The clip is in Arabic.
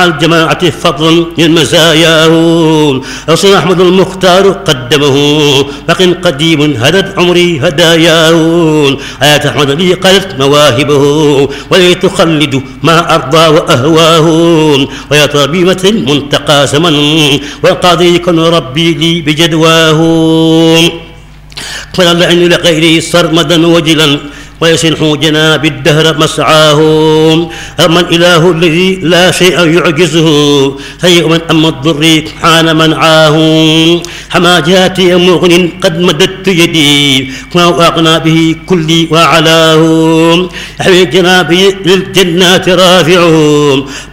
مع الجماعة فضل للمزاياه. أصل أحمد المختار قدمه بق قديم هدت عمري هداياه. آيات أحمد لي قالت مواهبه ولي تخلد ما أرضى وأهواه. ويا طبيبة المنتقى سمن والقاضي كن ربي لي بجدواه. فلا العين لغيري صرمدا وجلا ويسنح جناب الدهر مسعاه. أما الإله الذي لا شيء يعجزه هيئ من أما الضر حان منعاه. حماجاتي مغن قد مددت يدي وما أغنى به كلي وعلاه. يحمي جنابي للجنات رافعه